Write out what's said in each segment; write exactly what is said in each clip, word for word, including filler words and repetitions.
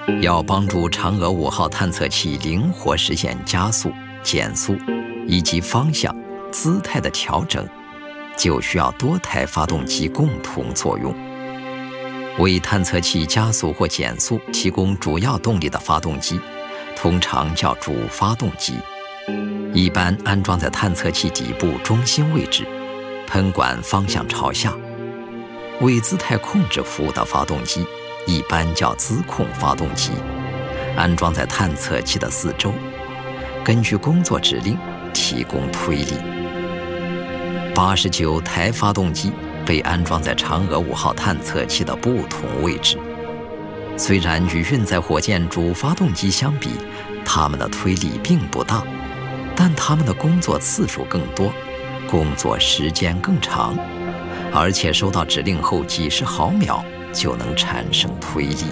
要帮助嫦娥五号探测器灵活实现加速、减速以及方向、姿态的调整，就需要多台发动机共同作用。为探测器加速或减速提供主要动力的发动机，通常叫主发动机，一般安装在探测器底部中心位置，喷管方向朝下。为姿态控制服务的发动机，一般叫姿控发动机，安装在探测器的四周，根据工作指令提供推力。八十九台发动机被安装在嫦娥五号探测器的不同位置。虽然与运载火箭主发动机相比，它们的推力并不大，但它们的工作次数更多，工作时间更长，而且收到指令后几十毫秒就能产生推力。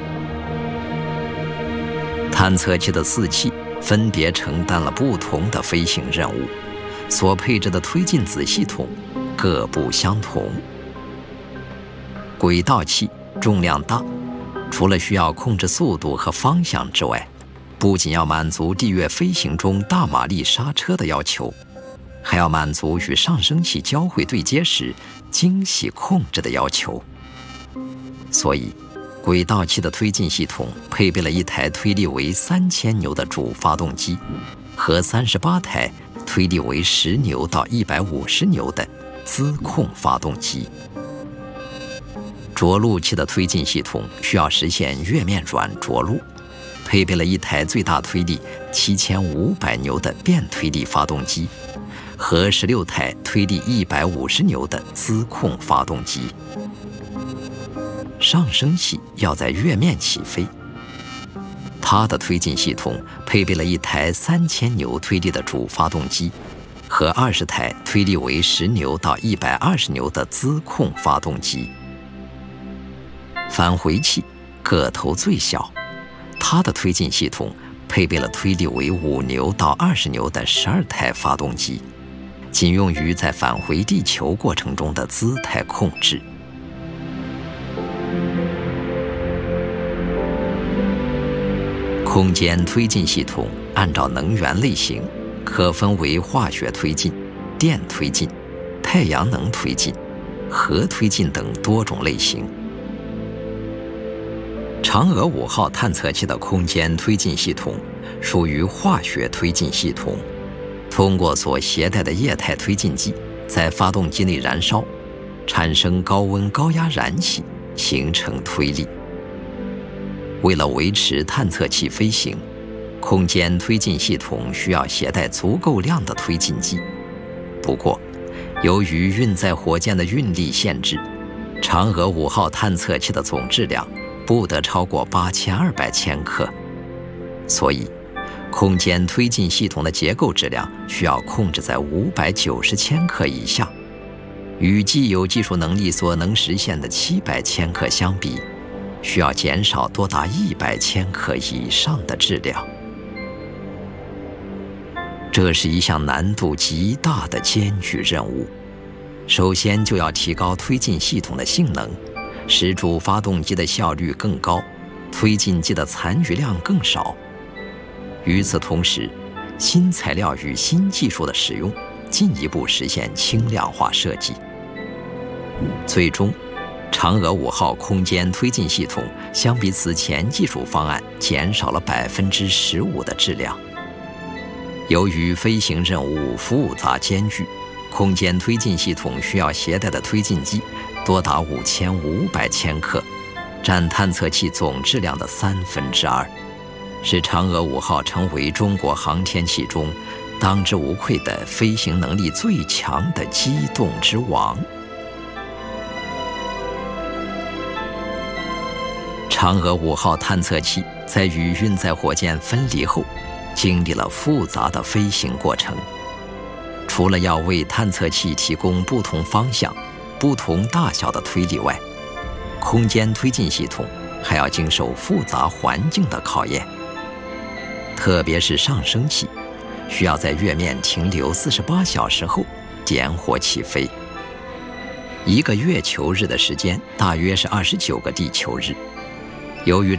探测器的四器分别承担了不同的飞行任务，所配置的推进子系统各不相同。轨道器重量大，除了需要控制速度和方向之外，不仅要满足地月飞行中大马力刹车的要求，还要满足与上升器交会对接时精细控制的要求。所以轨道器的推进系统配备了一台推力为三千牛的主发动机和三十八台推力为十牛到一百五十牛的姿控发动机。着陆器的推进系统需要实现月面软着陆，配备了一台最大推力七千五百牛的变推力发动机和十六台推力一百五十牛的姿控发动机。上升器要在月面起飞，它的推进系统配备了一台三千牛推力的主发动机和二十台推力为十牛到一百二十牛的姿控发动机。返回器个头最小，它的推进系统配备了推力为五牛到二十牛的十二台发动机，仅用于在返回地球过程中的姿态控制。空间推进系统按照能源类型，可分为化学推进、电推进、太阳能推进、核推进等多种类型。嫦娥五号探测器的空间推进系统属于化学推进系统，通过所携带的液态推进剂在发动机内燃烧，产生高温高压燃气，形成推力。为了维持探测器飞行，空间推进系统需要携带足够量的推进剂。不过，由于运载火箭的运力限制，嫦娥五号探测器的总质量不得超过八千二百千克，所以空间推进系统的结构质量需要控制在五百九十千克以下，与既有技术能力所能实现的七百千克相比，需要减少多达一百千克以上的质量。这是一项难度极大的艰巨任务。首先就要提高推进系统的性能，使主发动机的效率更高，推进剂的残余量更少。与此同时，新材料与新技术的使用，进一步实现轻量化设计。最终，嫦娥五号空间推进系统相比此前技术方案减少了百分之十五的质量。由于飞行任务复杂艰巨，空间推进系统需要携带的推进剂多达五千五百千克，占探测器总质量的三分之二，使嫦娥五号成为中国航天器中当之无愧的飞行能力最强的机动之王。嫦娥五号探测器在与运载火箭分离后，经历了复杂的飞行过程。除了要为探测器提供不同方向、不同大小的推力外，空间推进系统还要经受复杂环境的考验。特别是上升器，需要在月面停留四十八小时后点火起飞。一个月球日的时间大约是二十九个地球日。由于